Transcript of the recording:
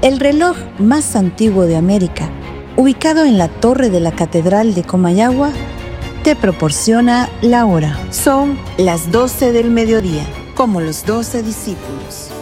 El reloj más antiguo de América, ubicado en la torre de la Catedral de Comayagua, te proporciona la hora. Son las 12 del mediodía, como los 12 discípulos.